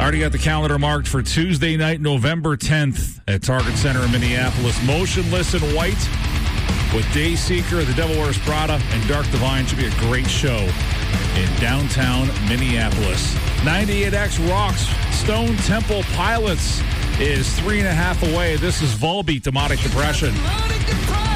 Already got the calendar marked for Tuesday night, November 10th at Target Center in Minneapolis. Motionless in White with Dayseeker, The Devil Wears Prada, and Dark Divine. Should be a great show in downtown Minneapolis. 98X rocks. Stone Temple Pilots is 3.5 away. This is Volbeat, Demonic Depression.